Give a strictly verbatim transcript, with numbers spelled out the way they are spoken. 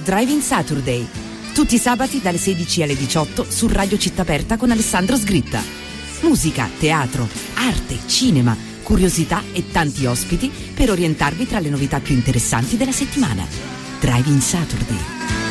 Drive-in Saturday. Tutti i sabati dalle sedici alle diciotto su Radio Città Aperta con Alessandro Sgritta. Musica, teatro, arte, cinema, curiosità e tanti ospiti per orientarvi tra le novità più interessanti della settimana. Drive-in Saturday.